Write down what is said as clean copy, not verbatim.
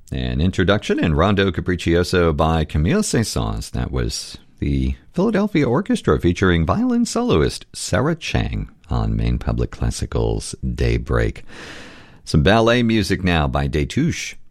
An introduction in Rondo Capriccioso by Camille Saint-Saëns. That was the Philadelphia Orchestra featuring violin soloist Sarah Chang on Maine Public Classical's Daybreak. Some ballet music now by Destouches.